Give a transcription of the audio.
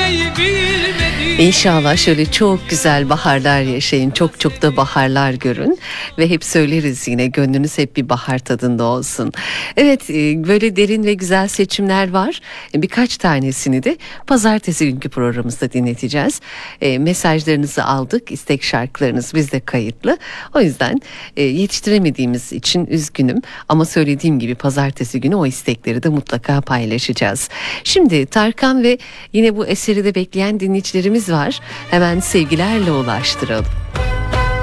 İnşallah şöyle çok güzel baharlar yaşayın, çok çok da baharlar görün ve hep söyleriz yine, gönlünüz hep bir bahar tadında olsun. Evet, böyle derin ve güzel seçimler var. Birkaç tanesini de pazartesi günkü programımızda dinleteceğiz. Mesajlarınızı aldık, istek şarkılarınız bizde kayıtlı. O yüzden yetiştiremediğimiz için üzgünüm ama söylediğim gibi pazartesi günü o istekleri de mutlaka paylaşacağız. Şimdi Tarkan ve yine bu eseri de bekleyen dinleyicilerimiz var. Hemen sevgilerle ulaştıralım.